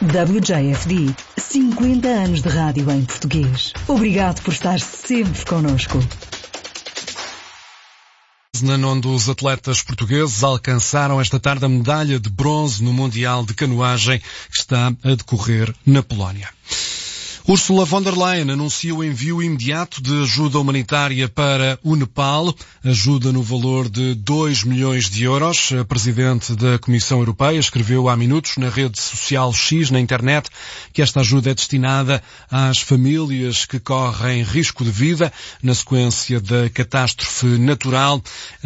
WJFD, 50 anos de rádio em português. Obrigado por estar sempre connosco. Onde os atletas portugueses alcançaram esta tarde a medalha de bronze no Mundial de Canoagem que está a decorrer na Polónia. Ursula von der Leyen anuncia o envio imediato de ajuda humanitária para o Nepal, ajuda no valor de 2 milhões de euros. A Presidente da Comissão Europeia escreveu há minutos na rede social X na internet que esta ajuda é destinada às famílias que correm risco de vida na sequência da catástrofe natural.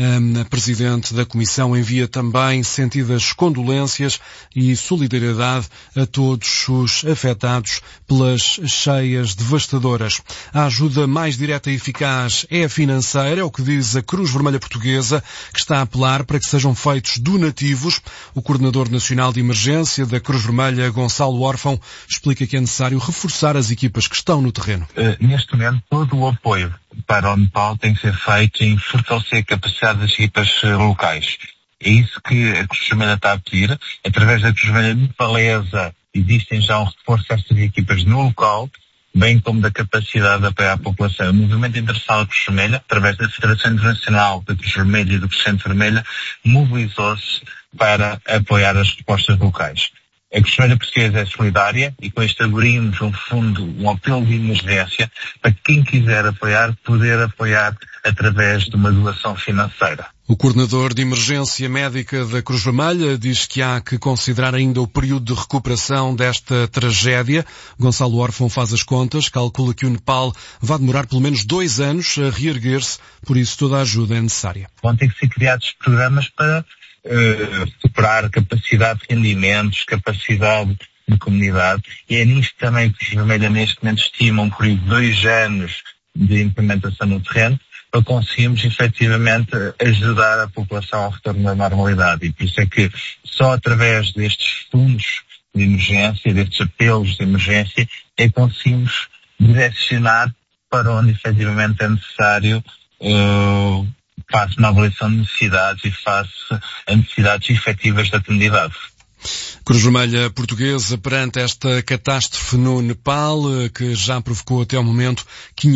A Presidente da Comissão envia também sentidas condolências e solidariedade a todos os afetados pelas cheias devastadoras. A ajuda mais direta e eficaz é a financeira, é o que diz a Cruz Vermelha Portuguesa, que está a apelar para que sejam feitos donativos. O Coordenador Nacional de Emergência da Cruz Vermelha, Gonçalo Órfão, explica que é necessário reforçar as equipas que estão no terreno. Neste momento, todo o apoio para o Nepal tem que ser feito em fortalecer a capacidade das equipas locais. É isso que a Cruz Vermelha está a pedir. Através da Cruz Vermelha nepalesa, existem já um reforço destas equipas no local, bem como da capacidade de apoiar a população. O movimento internacional da Cruz Vermelha, através da Federação Internacional da Cruz Vermelha e do Crescente Vermelha, mobilizou-se para apoiar as respostas locais. A Cruz Vermelha Portuguesa é solidária e com isto abrimos um apelo de emergência para quem quiser apoiar, poder apoiar através de uma doação financeira. O coordenador de emergência médica da Cruz Vermelha diz que há que considerar ainda o período de recuperação desta tragédia. Gonçalo Órfão faz as contas, calcula que o Nepal vai demorar pelo menos 2 anos a reerguer-se, por isso toda a ajuda é necessária. Vão ter que ser criados programas para recuperar capacidade de rendimentos, capacidade de comunidade, e é nisto também que a Cruz Vermelha neste momento estima um período de 2 anos de implementação no terreno, para conseguirmos efetivamente ajudar a população ao retorno da normalidade. E por isso é que só através destes fundos de emergência, destes apelos de emergência, é que conseguimos direcionar para onde efetivamente é necessário, face uma avaliação de necessidades e face a necessidades efetivas da comunidade. Cruz Vermelha Portuguesa perante esta catástrofe no Nepal, que já provocou até ao momento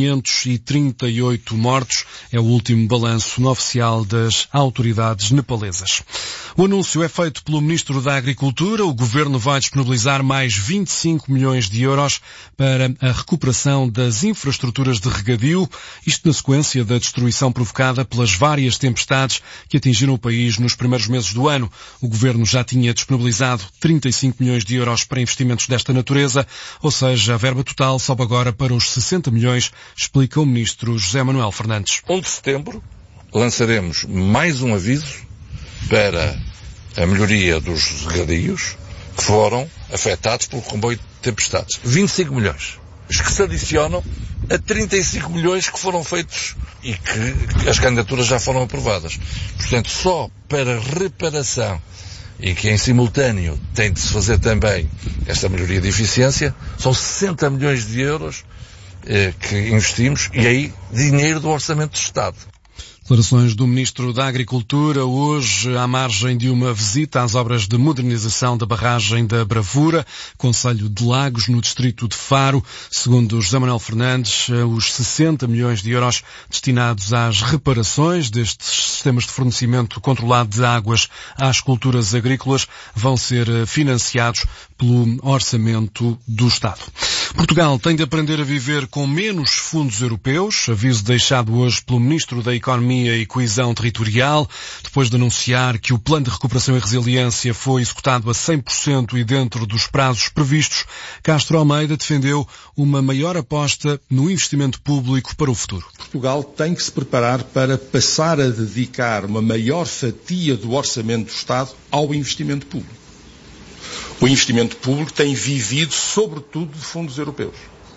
538 mortos. É o último balanço oficial das autoridades nepalesas. O anúncio é feito pelo Ministro da Agricultura. O Governo vai disponibilizar mais 25 milhões de euros para a recuperação das infraestruturas de regadio, isto na sequência da destruição provocada pelas várias tempestades que atingiram o país nos primeiros meses do ano. O Governo já tinha disponibilizado 35 milhões de euros para investimentos desta natureza, ou seja, a verba total sobe agora para os 60 milhões, explica o Ministro José Manuel Fernandes. 1 de setembro lançaremos mais um aviso para a melhoria dos regadios que foram afetados pelo comboio de tempestades. 25 milhões, que se adicionam a 35 milhões que foram feitos e que as candidaturas já foram aprovadas. Portanto, só para reparação e que em simultâneo tem de se fazer também esta melhoria de eficiência, são 60 milhões de euros que investimos, e aí dinheiro do Orçamento do Estado. Declarações do Ministro da Agricultura hoje à margem de uma visita às obras de modernização da barragem da Bravura, Concelho de Lagos, no distrito de Faro. Segundo José Manuel Fernandes, os 60 milhões de euros destinados às reparações destes sistemas de fornecimento controlado de águas às culturas agrícolas vão ser financiados pelo Orçamento do Estado. Portugal tem de aprender a viver com menos fundos europeus, aviso deixado hoje pelo Ministro da Economia e Coesão Territorial, depois de anunciar que o Plano de Recuperação e Resiliência foi executado a 100% e dentro dos prazos previstos. Castro Almeida defendeu uma maior aposta no investimento público para o futuro. Portugal tem que se preparar para passar a dedicar uma maior fatia do orçamento do Estado ao investimento público. O investimento público tem vivido, sobretudo, de fundos europeus.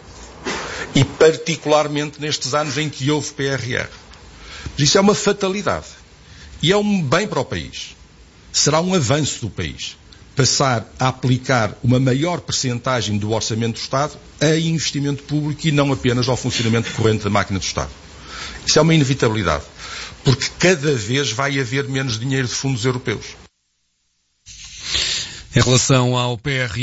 E particularmente nestes anos em que houve PRR. Isso é uma fatalidade. E é um bem para o país. Será um avanço do país. Passar a aplicar uma maior percentagem do orçamento do Estado a investimento público e não apenas ao funcionamento corrente da máquina do Estado. Isso é uma inevitabilidade. Porque cada vez vai haver menos dinheiro de fundos europeus. Em relação ao PRR,